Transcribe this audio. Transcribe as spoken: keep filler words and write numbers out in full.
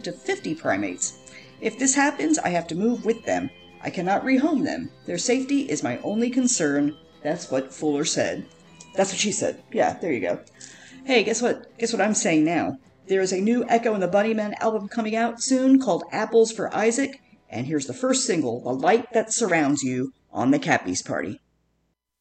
to fifty primates. If this happens, I have to move with them. I cannot rehome them. Their safety is my only concern. That's what Fuller said. That's what she said. Yeah, there you go. Hey, guess what? Guess what I'm saying now? There is a new Echo and the Bunnymen album coming out soon called Apples for Isaac, and here's the first single, The Light That Surrounds You, on the Cappies Party.